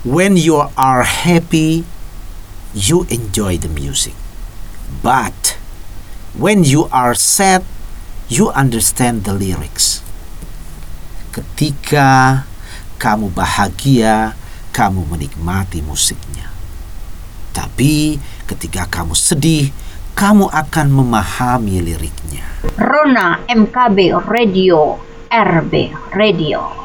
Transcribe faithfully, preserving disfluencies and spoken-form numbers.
When you are happy, you enjoy the music. But when you are sad, you understand the lyrics. Ketika kamu bahagia, kamu menikmati musiknya. Tapi ketika kamu sedih, kamu akan memahami liriknya. Rona M K B Radio, R B Radio.